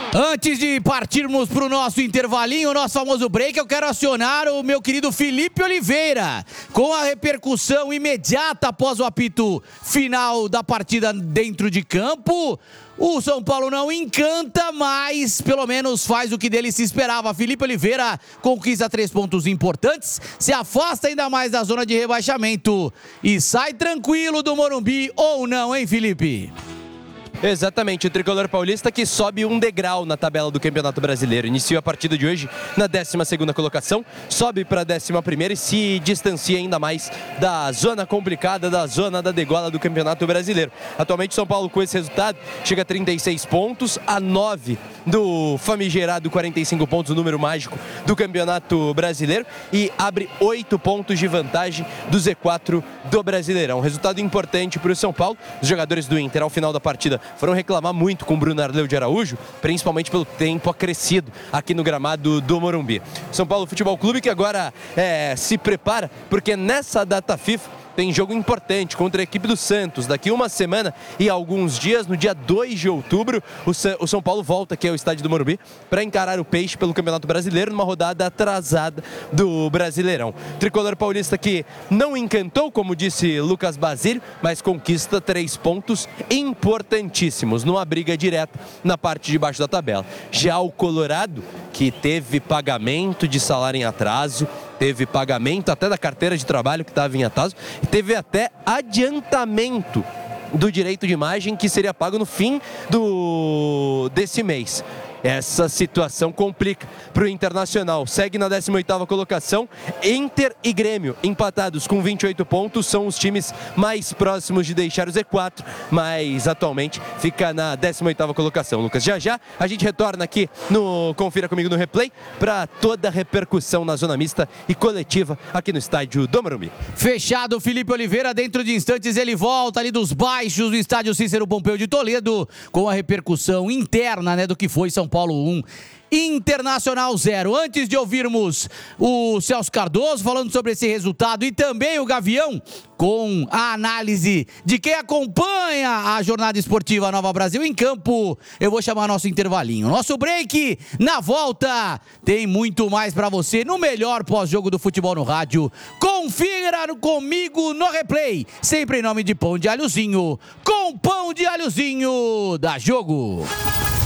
Antes de partirmos para o nosso intervalinho, o nosso famoso break, eu quero acionar o meu querido Felipe Oliveira, com a repercussão imediata após o apito final da partida dentro de campo. O São Paulo não encanta, mas pelo menos faz o que dele se esperava. Felipe Oliveira conquista 3 pontos importantes, se afasta ainda mais da zona de rebaixamento e sai tranquilo do Morumbi, ou não, hein, Felipe? Exatamente, o tricolor paulista que sobe um degrau na tabela do Campeonato Brasileiro. Iniciou a partida de hoje na 12ª colocação, sobe para a 11ª e se distancia ainda mais da zona complicada, da zona da degola do Campeonato Brasileiro. Atualmente São Paulo, com esse resultado, chega a 36 pontos, a 9 do famigerado 45 pontos, o número mágico do Campeonato Brasileiro, e abre 8 pontos de vantagem do Z4 do Brasileirão. Resultado importante para o São Paulo. Os jogadores do Inter, ao final da partida, foram reclamar muito com o Bruno Arleu de Araújo, principalmente pelo tempo acrescido aqui no gramado do Morumbi. São Paulo Futebol Clube que agora se prepara, porque nessa data FIFA tem jogo importante contra a equipe do Santos. Daqui uma semana e alguns dias, no dia 2 de outubro, o São Paulo volta aqui ao estádio do Morumbi para encarar o Peixe pelo Campeonato Brasileiro numa rodada atrasada do Brasileirão. Tricolor paulista que não encantou, como disse Lucas Basílio, mas conquista 3 pontos importantíssimos numa briga direta na parte de baixo da tabela. Já o Colorado, que teve pagamento de salário em atraso, teve pagamento até da carteira de trabalho que estava em atraso, e teve até adiantamento do direito de imagem que seria pago no fim desse mês. Essa situação complica para o Internacional. Segue na 18ª colocação. Inter e Grêmio, empatados com 28 pontos, são os times mais próximos de deixar o Z4, mas atualmente fica na 18ª colocação. Lucas, já a gente retorna aqui no Confira Comigo no Replay para toda a repercussão na zona mista e coletiva aqui no estádio do Morumbi. Fechado, Felipe Oliveira. Dentro de instantes ele volta ali dos baixos do estádio Cícero Pompeu de Toledo com a repercussão interna, né, do que foi São Paulo 1, Internacional 0. Antes de ouvirmos o Celso Cardoso falando sobre esse resultado e também o Gavião com a análise de quem acompanha a jornada esportiva Nova Brasil em campo, eu vou chamar nosso intervalinho. Nosso break, na volta, tem muito mais pra você no melhor pós-jogo do futebol no rádio. Confira comigo no Replay, sempre em nome de Pão de Alhozinho, com Pão de Alhozinho, dá jogo.